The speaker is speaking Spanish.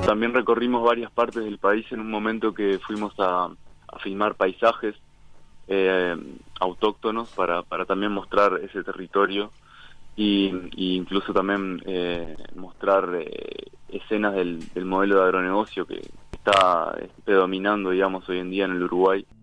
también recorrimos varias partes del país en un momento que fuimos a filmar paisajes autóctonos para también mostrar ese territorio y incluso también mostrar escenas del modelo de agronegocio que está predominando, digamos, hoy en día en el Uruguay.